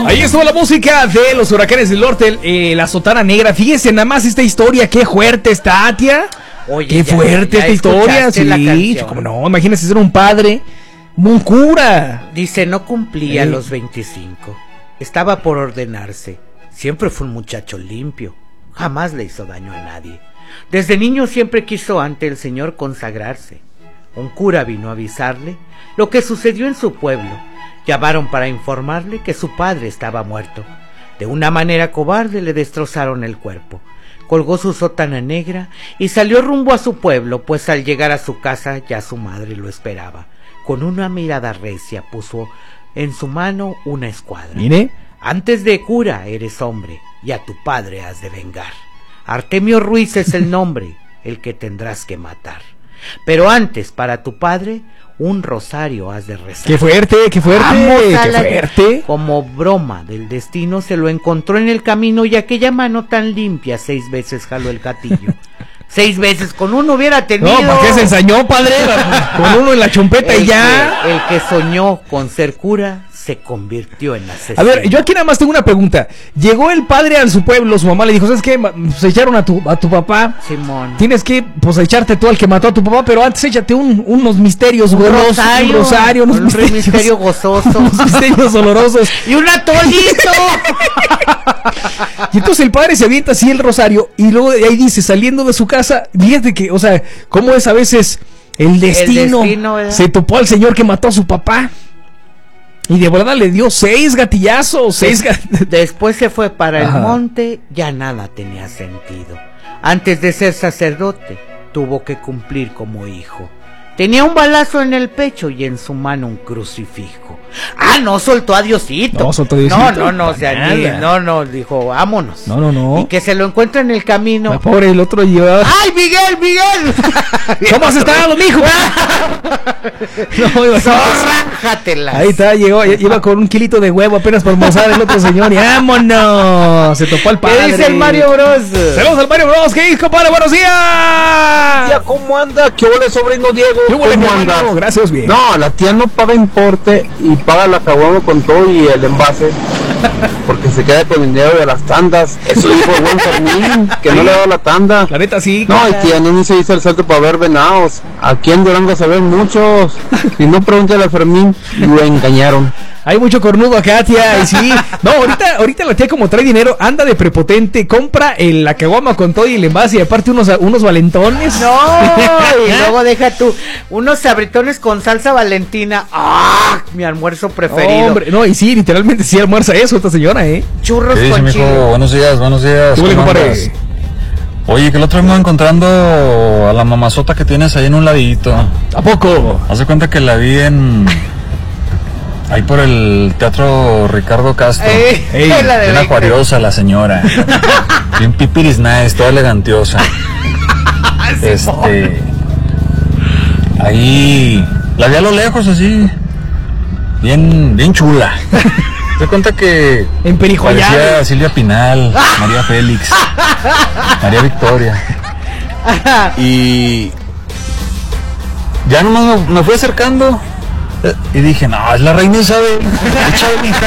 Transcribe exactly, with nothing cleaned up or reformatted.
Ahí estuvo la música de los Huracanes del Norte, eh, la Sotana Negra. Fíjese nada más esta historia, qué fuerte está, tía. Oye, qué ya, fuerte ya esta historia. Sí, como como no, imagínese ser un padre, un cura. Dice, no cumplía Sí. los veinticinco. Estaba por ordenarse. Siempre fue un muchacho limpio. Jamás le hizo daño a nadie. Desde niño siempre quiso ante el Señor consagrarse. Un cura vino a avisarle lo que sucedió en su pueblo. Llamaron para informarle que su padre estaba muerto. De una manera cobarde le destrozaron el cuerpo. Colgó su sotana negra y salió rumbo a su pueblo, pues al llegar a su casa ya su madre lo esperaba. Con una mirada recia puso en su mano una escuadra. Mire. Antes de cura eres hombre, y a tu padre has de vengar. Artemio Ruiz es el nombre, el que tendrás que matar. Pero antes, para tu padre, un rosario has de rezar. Qué fuerte, qué fuerte, qué fuerte. Como broma del destino, se lo encontró en el camino y aquella mano tan limpia seis veces jaló el gatillo. Seis veces, con uno hubiera tenido. No, ¿para qué se ensañó, padre? Con uno en la chompeta el y ya. Que, el que soñó con ser cura se convirtió en asesino. A ver, yo aquí nada más tengo una pregunta. Llegó el padre a su pueblo, su mamá le dijo, ¿sabes qué? Pues echaron a tu, a tu papá. Simón. Tienes que, pues, echarte tú al que mató a tu papá, pero antes échate un, unos misterios un gozosos, rosario, un rosario, unos un misterios, misterio gozoso. unos misterios dolorosos. Y un atolito. Y entonces el padre se avienta así el rosario y luego de ahí dice, saliendo de su casa, fíjate que, o sea, cómo es a veces el destino, el destino se topó al señor que mató a su papá. Y de verdad le dio seis gatillazos, seis gat... Después se fue para Ajá. el monte, ya nada tenía sentido. Antes de ser sacerdote, tuvo que cumplir como hijo. Tenía un balazo en el pecho y en su mano un crucifijo. Ah, no, soltó a Diosito. No, soltó a Diosito. No, no, no, o sea, Nada. ni- no, no, dijo, vámonos. No, no, no. Y que se lo encuentra en el camino. La pobre, el otro lleva... ¡Ay, Miguel, Miguel! ¿Cómo has estado, mijo? No, iba Zórrajatelas. Ahí está, llegó, iba con un kilito de huevo apenas para almorzar el otro señor y ¡vámonos! Se topó al padre. ¿Qué dice el Mario Bros? Saludos al Mario Bros. ¿Qué dijo, compadre? ¡Buenos días! Tía, ¿cómo anda? ¿Qué hola, sobrino Diego? ¿Qué huele, mi ¿Cómo hermano? anda? Gracias, bien. No, la tía no paga importe y paga la caguama con todo y el envase porque se queda con el dinero de las tandas. Eso dijo el buen Fermín, que no le ha dado la tanda. La neta, sí. No, y tía, no se hizo el salto para ver venados. Aquí en Durango se ven muchos. Y no pregúntale a Fermín, lo engañaron. Hay mucho cornudo acá, tía, y sí. No, ahorita, ahorita la tía como trae dinero, anda de prepotente, compra el, la caguama con todo y el envase y aparte unos, unos valentones. No, y luego deja tú unos sabritones con salsa valentina. ¡Ah! Mi almuerzo preferido. Hombre, no, y sí, literalmente sí almuerza eso esta señora, ¿eh? Churros ¿Qué dice, con mijo? chile. Buenos días, buenos días. ¿Qué huele, ¿Cómo compadre? andas? Oye, que el otro día me iba encontrando a la mamazota que tienes ahí en un ladito. ¿A poco? Haz de cuenta que la vi en... ahí por el Teatro Ricardo Castro. Eh, Ey, la de Bien veinte. acuariosa la señora. Bien pipiris nice, toda elegantiosa. Este... Ahí... La vi a lo lejos así. Bien, bien chula. Se cuenta que En Perijoyal. parecía Silvia Pinal, María Félix, María Victoria. Y ya nomás me, me fui acercando eh, y dije, no, es la reina Isabel. Isabel,